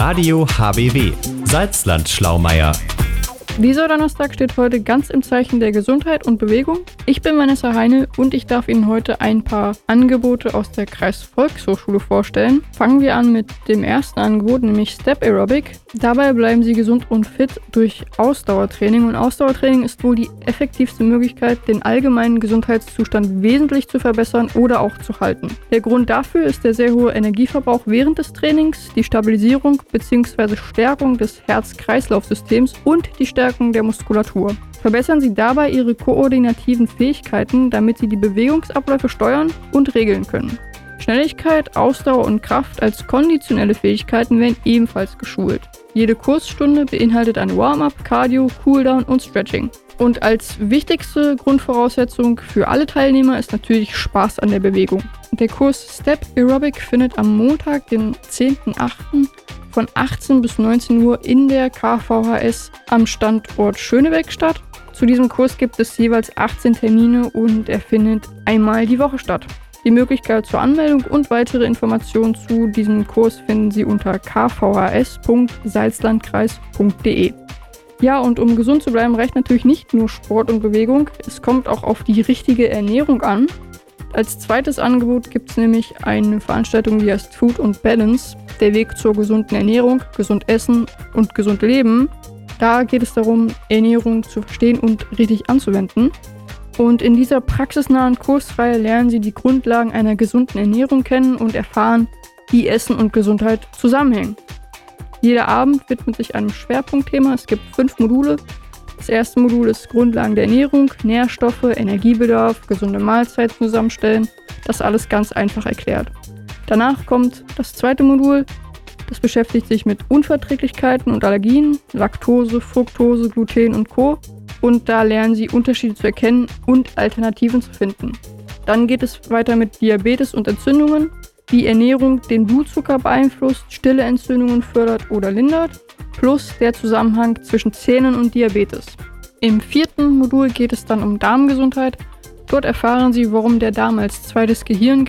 Radio HBW, Salzland-Schlaumeier. Dieser Donnerstag steht heute ganz im Zeichen der Gesundheit und Bewegung. Ich bin Vanessa Heine und ich darf Ihnen heute ein paar Angebote aus der Kreisvolkshochschule vorstellen. Fangen wir an mit dem ersten Angebot, nämlich Step Aerobic. Dabei bleiben Sie gesund und fit durch Ausdauertraining. Und Ausdauertraining ist wohl die effektivste Möglichkeit, den allgemeinen Gesundheitszustand wesentlich zu verbessern oder auch zu halten. Der Grund dafür ist der sehr hohe Energieverbrauch während des Trainings, die Stabilisierung bzw. Stärkung des Herz-Kreislauf-Systems und die Stärkung der Muskulatur. Verbessern Sie dabei Ihre koordinativen Fähigkeiten, damit Sie die Bewegungsabläufe steuern und regeln können. Schnelligkeit, Ausdauer und Kraft als konditionelle Fähigkeiten werden ebenfalls geschult. Jede Kursstunde beinhaltet ein Warm-up, Cardio, Cooldown und Stretching. Und als wichtigste Grundvoraussetzung für alle Teilnehmer ist natürlich Spaß an der Bewegung. Der Kurs Step Aerobic findet am Montag, den 10.08. von 18 bis 19 Uhr in der KVHS am Standort Schönebeck statt. Zu diesem Kurs gibt es jeweils 18 Termine und er findet einmal die Woche statt. Die Möglichkeit zur Anmeldung und weitere Informationen zu diesem Kurs finden Sie unter kvhs.salzlandkreis.de. Ja, und um gesund zu bleiben, reicht natürlich nicht nur Sport und Bewegung. Es kommt auch auf die richtige Ernährung an. Als zweites Angebot gibt es nämlich eine Veranstaltung, die heißt Food and Balance, der Weg zur gesunden Ernährung, gesund essen und gesund leben. Da geht es darum, Ernährung zu verstehen und richtig anzuwenden. Und in dieser praxisnahen Kursreihe lernen Sie die Grundlagen einer gesunden Ernährung kennen und erfahren, wie Essen und Gesundheit zusammenhängen. Jeder Abend widmet sich einem Schwerpunktthema. Es gibt 5 Module. Das erste Modul ist Grundlagen der Ernährung, Nährstoffe, Energiebedarf, gesunde Mahlzeiten zusammenstellen. Das alles ganz einfach erklärt. Danach kommt das zweite Modul. Das beschäftigt sich mit Unverträglichkeiten und Allergien, Laktose, Fructose, Gluten und Co. Und da lernen Sie Unterschiede zu erkennen und Alternativen zu finden. Dann geht es weiter mit Diabetes und Entzündungen, wie Ernährung den Blutzucker beeinflusst, stille Entzündungen fördert oder lindert, plus der Zusammenhang zwischen Zähnen und Diabetes. Im 4. Modul geht es dann um Darmgesundheit. Dort erfahren Sie, warum der Darm als zweites Gehirn